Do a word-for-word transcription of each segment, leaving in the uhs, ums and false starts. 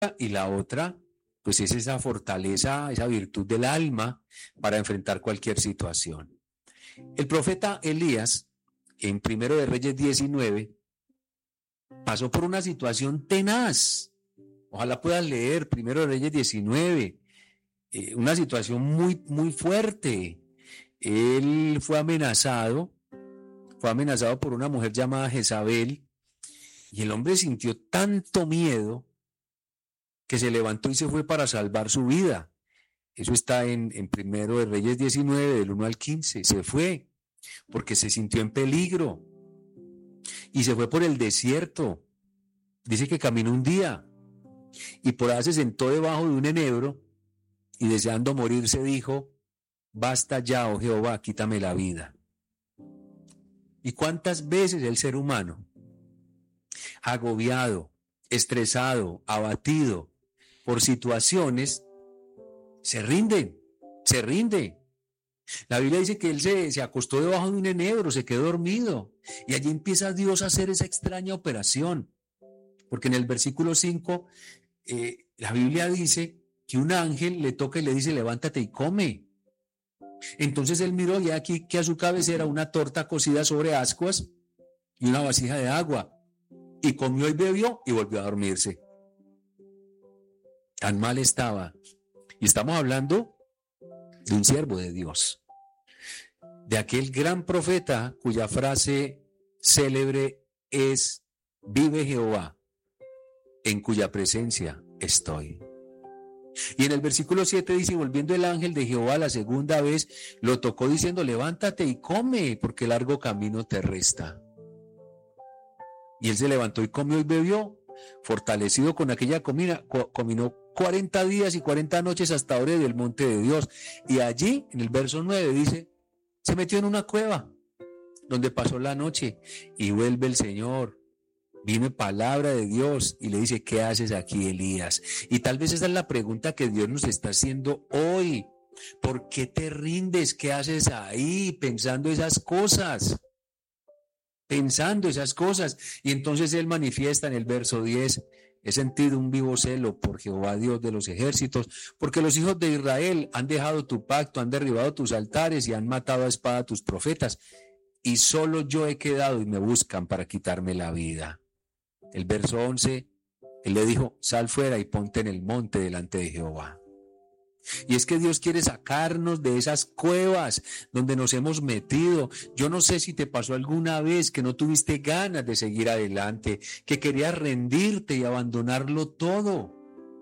y la otra, pues es esa fortaleza, esa virtud del alma para enfrentar cualquier situación. El profeta Elías, en Primero de Reyes diecinueve, pasó por una situación tenaz. Ojalá puedas leer Primero de Reyes diecinueve, eh, una situación muy, muy fuerte. Él fue amenazado, fue amenazado por una mujer llamada Jezabel, y el hombre sintió tanto miedo que se levantó y se fue para salvar su vida. Eso está en, en Primero de Reyes diecinueve, del uno al quince. Se fue porque se sintió en peligro y se fue por el desierto. Dice que caminó un día y por allá se sentó debajo de un enebro y deseando morirse dijo: basta ya, oh Jehová, quítame la vida. ¿Y cuántas veces el ser humano, agobiado, estresado, abatido por situaciones, se rinden, se rinde? La Biblia dice que él se, se acostó debajo de un enebro, se quedó dormido, y allí empieza Dios a hacer esa extraña operación, porque en el versículo cinco eh, la Biblia dice que un ángel le toca y le dice: levántate y come. Entonces él miró y aquí que a su cabecera una torta cocida sobre ascuas y una vasija de agua, y comió y bebió y volvió a dormirse. Tan mal estaba. Y estamos hablando de un siervo de Dios, de aquel gran profeta cuya frase célebre es: vive Jehová, en cuya presencia estoy. Y en el versículo siete dice: volviendo el ángel de Jehová la segunda vez, lo tocó diciendo: levántate y come, porque largo camino te resta. Y él se levantó y comió y bebió, fortalecido con aquella comida, cominó cuarenta días y cuarenta noches hasta Oreb, del monte de Dios. Y allí, en el verso nueve dice, se metió en una cueva, donde pasó la noche, y vuelve el Señor. Viene palabra de Dios y le dice: ¿qué haces aquí, Elías? Y tal vez esa es la pregunta que Dios nos está haciendo hoy. ¿Por qué te rindes? ¿Qué haces ahí pensando esas cosas? Pensando esas cosas. Y entonces él manifiesta en el verso diez: he sentido un vivo celo por Jehová Dios de los ejércitos, porque los hijos de Israel han dejado tu pacto, han derribado tus altares y han matado a espada a tus profetas, y solo yo he quedado y me buscan para quitarme la vida. El verso once, él le dijo: sal fuera y ponte en el monte delante de Jehová. Y es que Dios quiere sacarnos de esas cuevas donde nos hemos metido. Yo no sé si te pasó alguna vez que no tuviste ganas de seguir adelante, que querías rendirte y abandonarlo todo.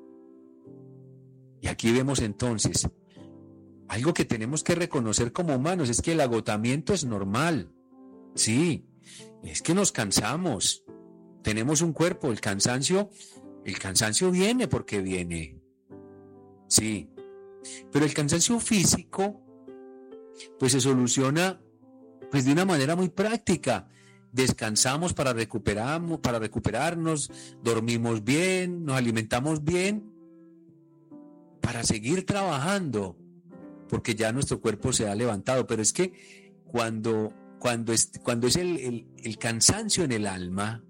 Y aquí vemos entonces algo que tenemos que reconocer como humanos: es que el agotamiento es normal. Sí, es que nos cansamos. Tenemos un cuerpo, el cansancio, el cansancio viene porque viene. Sí. Pero el cansancio físico, pues se soluciona pues de una manera muy práctica. Descansamos para recuperarnos, para recuperarnos, dormimos bien, nos alimentamos bien, para seguir trabajando, porque ya nuestro cuerpo se ha levantado. Pero es que cuando, cuando es, cuando es el, el, el cansancio en el alma,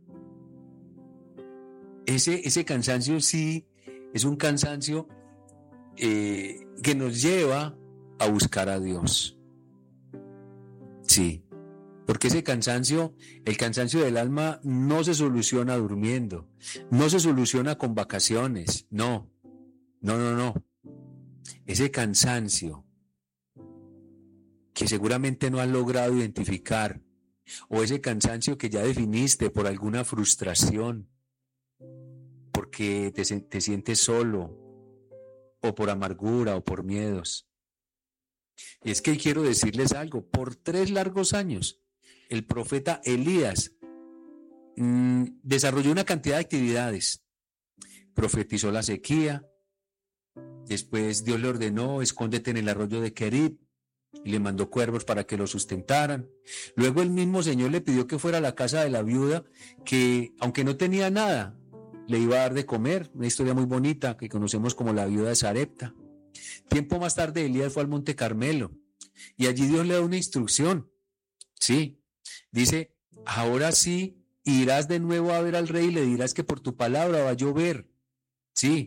ese, ese cansancio sí es un cansancio Eh, que nos lleva a buscar a Dios. Sí, porque ese cansancio, el cansancio del alma no se soluciona durmiendo, no se soluciona con vacaciones, no, no, no, no. Ese cansancio que seguramente no has logrado identificar, o ese cansancio que ya definiste por alguna frustración, porque te, te sientes solo, o por amargura o por miedos. Y es que quiero decirles algo: por tres largos años el profeta Elías mmm, desarrolló una cantidad de actividades. Profetizó la sequía, después Dios le ordenó: escóndete en el arroyo de Querib, y le mandó cuervos para que lo sustentaran. Luego el mismo Señor le pidió que fuera a la casa de la viuda, que aunque no tenía nada, le iba a dar de comer. Una historia muy bonita que conocemos como la viuda de Sarepta. Tiempo más tarde Elías fue al Monte Carmelo y allí Dios le da una instrucción. Sí, dice: ahora sí irás de nuevo a ver al rey y le dirás que por tu palabra va a llover. Sí,